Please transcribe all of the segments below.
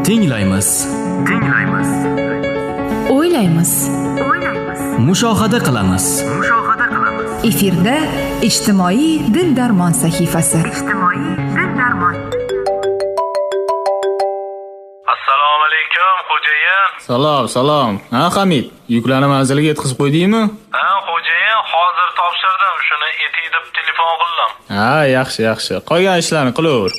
Tinglaymiz. O'ylaymiz. Mushohada qilamiz. Efirda ijtimoiy dil-darmon sahifasi. Assalomu alaykum, xo'jayin. Salom. Ha, Hamid, yuklarni manziliga yetkazib qo'ydingmi? Ha, xo'jayin, hozir topshirdim. Shuni etik deb telefon qildim. Ha, yaxshi. Qolgan ishlarni qilaver.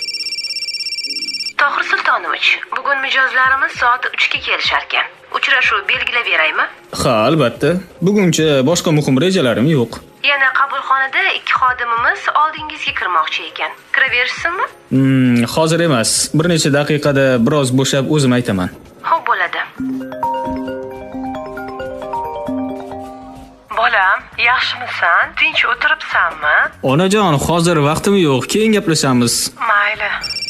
Tohir Sultonovich, bugun mijozlarimiz soat 3 ga kelishar ekan. Uchrashuv belgilab beraymi? Ha, albatta. Buguncha boshqa muhim rejalarim yo'q. Yana qabulxonada 2 xodimimiz oldingizga kirmoqchi ekan. Kiraverishsinmi? Hozir emas. Bir necha daqiqada biroz bo'shab o'zim aytaman. Xo'p bo'ladi. Bolam, yaxshimisan? Tinch o'tiribsanmi? Onajon, hozir vaqtim yo'q. Keyin gaplashamiz. Mayli.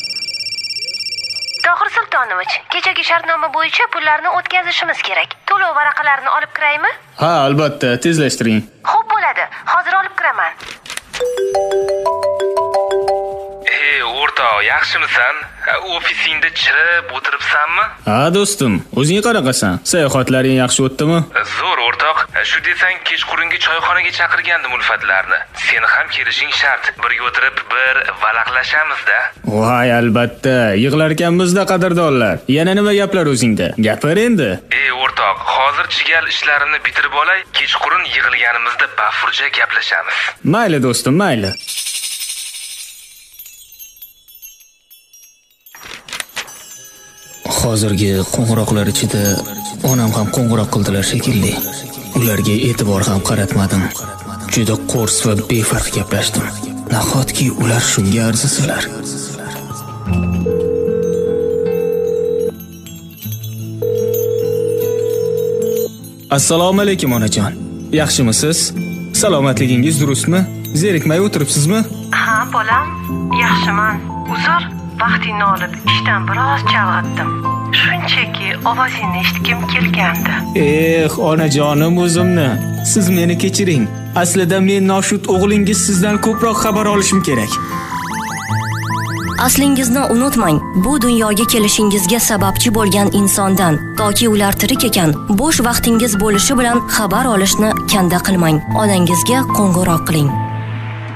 Tohir Sultonovich, kechagi shartnoma bo'yicha pullarni o'tkazishimiz kerak. To'lov varaqalarini olib kiraymi? Ha, albatta, tezlashtiring. Xo'p bo'ladi. Hozir olib kiraman. O'rtoq, yaxshimisan? Ofisingda chirib o'tiribsanmi? Ha, do'stim, o'zing qaraqasan. Sayohatlaring yaxshi o'tdimi? Zo'r, o'rtoq. Shu desang, kechqurungi choyxonaga chaqirgandim ulfatlarni. Seni ham kelishing shart. Birga o'tirib bir valaqlashamiz-da. Voy, albatta. Yig'lar ekanmiz-da, qadrdonlar. Yana nima gaplar o'zingda? Gapir endi. O'rtoq, hozir chigal ishlarimni bitirib olay, kechqurun yig'ilganimizda bafurja gaplashamiz. Mayli, do'stim, mayli. Hozirgi qo'ng'iroqlar ichida onam ham qo'ng'iroq qildilar shekilli. Ularga e'tibor ham qaratmadim. Juda qo'rs va befarq gaplashdim. Nahotki ular shunga arzisalar. Assalomu alaykum onajon. Yaxshimisiz? Salomatligingiz durustmi? Zerikmay o'tiribsizmi? Ha, bolam, yaxshiman. Uzr, vaqtingni olib ishdan biroz chalg'itdim. Shunchaki ovozingni eshitgim kelgandi. Onajonim o'zimni. Siz meni kechiring. Aslida men noshud o'g'lingiz sizdan ko'proq xabar olishim kerak. Aslingizni unutmang. Bu dunyoga kelishingizga sababchi bo'lgan insondan toki ular tirik ekan, bo'sh vaqtingiz bo'lishi bilan xabar olishni kanda qilmang. Onangizga qo'ng'iroq qiling.